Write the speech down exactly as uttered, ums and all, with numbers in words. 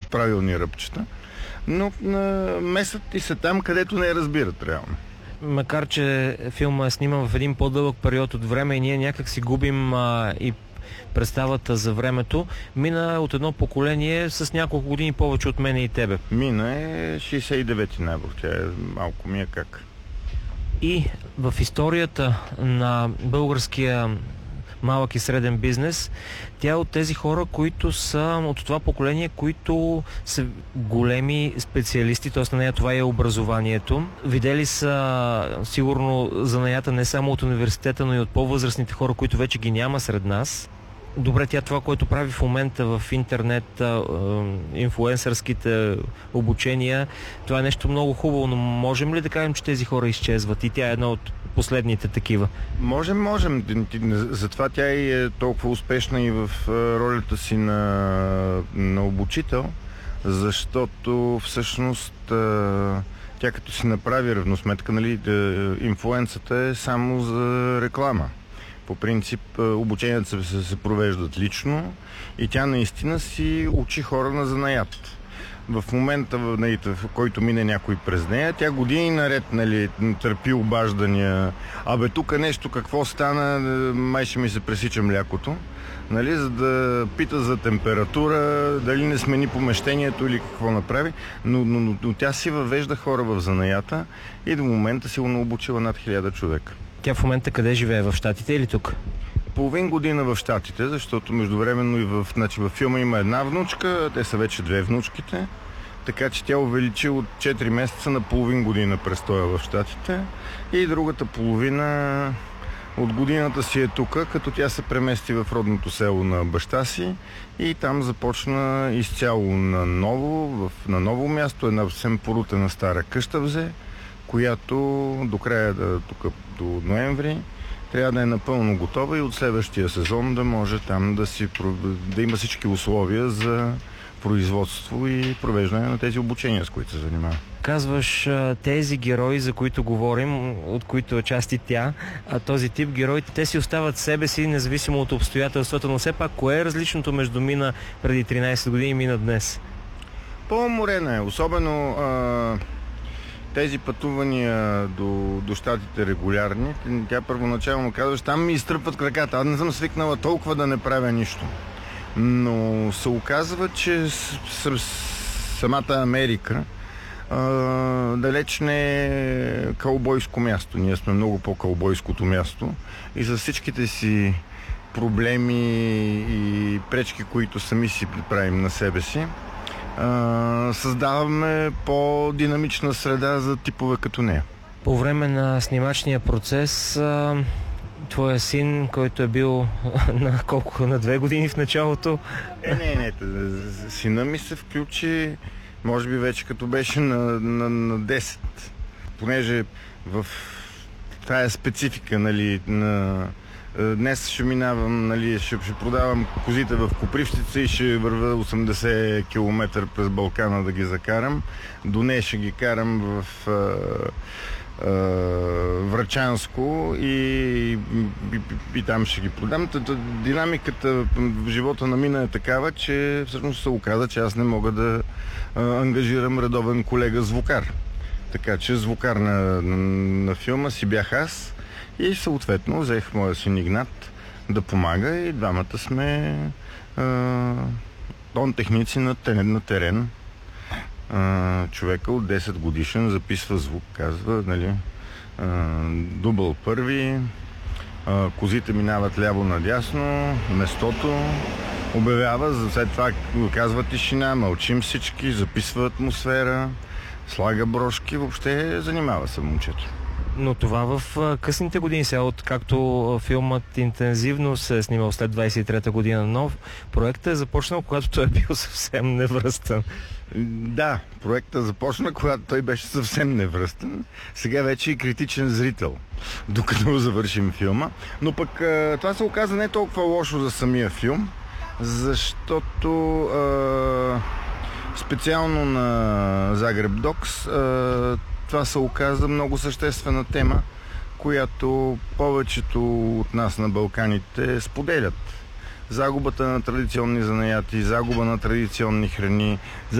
правилни ръбчета, но месят и се там, където не разбират реално. Макар че филма е сниман в един по-дълъг период от време и ние някак си губим а, и представата за времето, мина от едно поколение с няколко години повече от мене и тебе. Мина е шейсет и девети набор, тя е малко ми е как. И в историята на българския малък и среден бизнес, тя е от тези хора, които са от това поколение, които са големи специалисти, т.е. на нея това е образованието. Видели са сигурно занаята не само от университета, но и от по-възрастните хора, които вече ги няма сред нас. Добре, тя това, което прави в момента в интернет, инфлуенсърските обучения, това е нещо много хубаво, но можем ли да кажем, че тези хора изчезват и тя е една от последните такива? Можем, можем. Затова тя е толкова успешна и в ролята си на, на обучител, защото всъщност тя като си направи равносметка, нали, инфлуенсата е само за реклама. По принцип обученията се, се провеждат лично и тя наистина си учи хора на занаят. В момента, нали, в който мине някой през нея, тя години наред, нали, търпи обаждания. Абе, тук нещо, какво стана, май ще ми се пресича млякото. Нали, за да пита за температура, дали не смени помещението или какво направи. Но, но, но, но тя си въвежда хора в занаята и до момента си обучила над хиляда човека. Тя в момента къде живее? В Щатите или тук? Половин година в Щатите, защото междувременно и в, значи, във филма има една внучка, те са вече две внучките, така че тя увеличи от четири месеца на половин година престоя в Щатите и другата половина от годината си е тук, като тя се премести в родното село на баща си и там започна изцяло на ново, в, на ново място, една съвсем порутена стара къща взе, която до края, да, тук до ноември, трябва да е напълно готова и от следващия сезон да може там да, си, да има всички условия за производство и провеждане на тези обучения, с които се занимава. Казваш тези герои, за които говорим, от които е част и тя, а този тип герои, те си остават себе си, независимо от обстоятелствата, но все пак кое е различното между мина преди тринайсет години и мина днес? По-уморена е, особено а, тези пътувания до, до щатите регулярни. Тя първоначално казваш, там ми изтръпват краката, аз не съм свикнала толкова да не правя нищо. Но се оказва, че с, с, самата Америка а, далеч не е каубойско място. Ние сме много по-каубойското място и с всичките си проблеми и пречки, които сами си правим на себе си, а, създаваме по-динамична среда за типове като нея. По време на снимачния процес а... твоя син, който е бил на колко? На две години в началото? Е, не, не. Сина ми се включи, може би вече като беше на, на, на десет. Понеже в тая специфика, нали, на... Днес ще минавам, нали, ще, ще продавам козите в Копривщица и ще вървя осемдесет километра през Балкана да ги закарам. До нея ще ги карам в... Врачанско и, и, и там ще ги продам. Динамиката в живота на мина е такава, че всъщност се оказа, че аз не мога да а, ангажирам редовен колега звукар. Така че звукар на, на, на филма си бях аз и съответно взех моя син Игнат да помага и двамата сме а, тон-техници на, на терен. Uh, човека от десет годишен записва звук, казва, нали, uh, дубъл първи, uh, козите минават ляво-надясно, местото, обявява, след това казва тишина, мълчим всички, записва атмосфера, слага брошки, въобще занимава се момчето. Но това в късните години, сега откакто филмът интензивно се е снимал след двайсет и трета година, нов проектът е започнал, когато той е бил съвсем невръстен. Да, проектът започна, когато той беше съвсем невръстен. Сега вече е критичен зрител, докато завършим филма. Но пък това се оказа не толкова лошо за самия филм, защото а, специално на Загреб Докс а, това се оказа много съществена тема, която повечето от нас на Балканите споделят. Загубата на традиционни занаяти, загуба на традиционни храни,